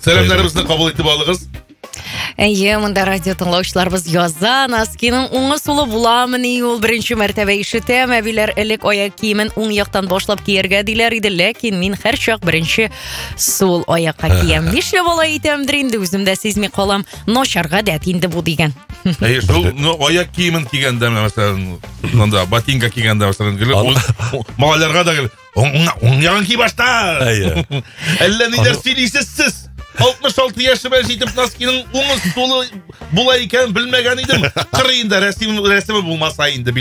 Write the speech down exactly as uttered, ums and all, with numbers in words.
Сәлемдерімізді қабыл етіп алыңыз. Әйе, мұнда радио тыңлаушыларыбыз яза, носкінің уңы сулы буламыни, ул беренче мәртәбә ишетәм, әбиләр элек аяк киемен уң яктан башлап кияргә диләр иде, ләкин мин һәр чак беренче сул аякка киям. Нишләп алай итәмдер инде, үзем дә сизми калам, начарга дәт инде бу дигән. Әйе, шул аяк киемен кигәндә, мәсәлән, монда ботинка кигәндә, мәсәлән, малайларга да уң ягын ки башта. Әйе. Әллә ниләр сөйлисез сез? алтмыш алты яшыма җитеп носкиның уңы сулы була икән белмәгән идем. Кырыенда рәсеме рәсеме булмаса инде.